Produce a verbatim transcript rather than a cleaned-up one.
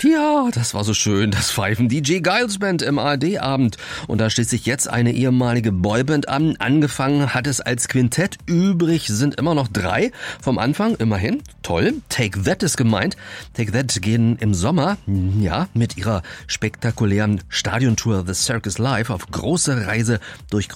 Ja, das war so schön, das Pfeifen D J Giles Band im A R D-Abend. Und da schließt sich jetzt eine ehemalige Boyband an. Angefangen hat es als Quintett, übrig sind immer noch drei. Vom Anfang immerhin, toll. Take That ist gemeint. Take That gehen im Sommer, ja, mit ihrer spektakulären Stadiontour The Circus Live auf große Reise durch